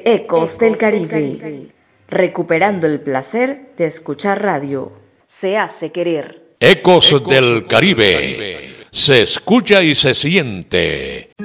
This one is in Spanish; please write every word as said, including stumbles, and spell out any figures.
Ecos del Caribe, recuperando el placer de escuchar radio. Se hace querer. Ecos del Caribe, se escucha y se siente.